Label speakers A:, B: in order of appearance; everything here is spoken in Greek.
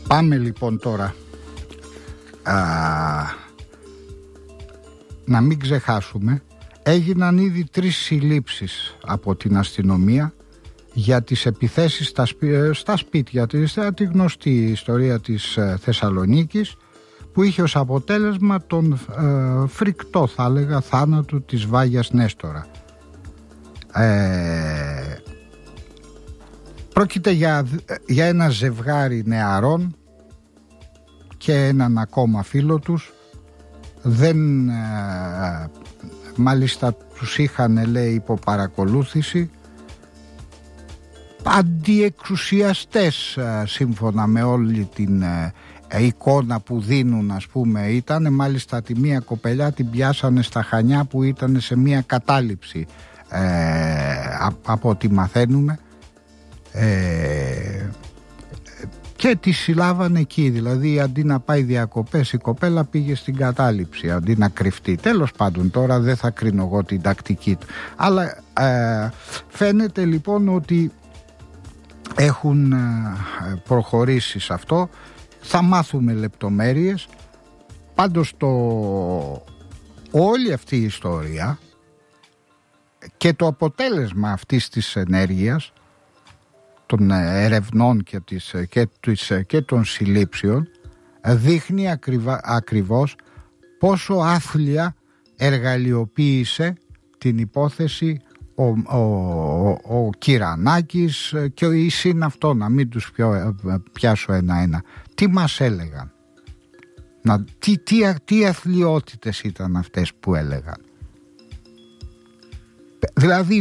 A: Πάμε λοιπόν τώρα να μην ξεχάσουμε, έγιναν ήδη 3 συλλήψεις από την αστυνομία για τις επιθέσεις στα σπίτια της, τη γνωστή ιστορία της Θεσσαλονίκης, που είχε ως αποτέλεσμα τον φρικτό, θα έλεγα, θάνατο της Βάγιας Νέστορα. Πρόκειται για ένα ζευγάρι νεαρών και έναν ακόμα φίλο τους. Μάλιστα τους είχαν, λέει, υπό παρακολούθηση αντιεξουσιαστές, σύμφωνα με όλη την εικόνα που δίνουν, ας πούμε. Ήταν μάλιστα τη μία κοπελιά την πιάσανε στα Χανιά, που ήταν σε μία κατάληψη, από ό,τι μαθαίνουμε, και τη συλλάβανε εκεί. Δηλαδή, αντί να πάει διακοπές, η κοπέλα πήγε στην κατάληψη αντί να κρυφτεί. Τέλος πάντων, τώρα δεν θα κρίνω εγώ την τακτική του, αλλά φαίνεται λοιπόν ότι έχουν προχωρήσει σε αυτό. Θα μάθουμε λεπτομέρειες. Πάντως όλη αυτή η ιστορία και το αποτέλεσμα αυτής της ενέργειας των ερευνών και των συλλήψεων δείχνει ακριβώς πόσο άθλια εργαλειοποίησε την υπόθεση ο Κυρανάκης και η συν αυτό, να μην τους πιάσω ένα-ένα. Τι μας έλεγαν, τι αθλιότητες ήταν αυτές που έλεγαν. Δηλαδή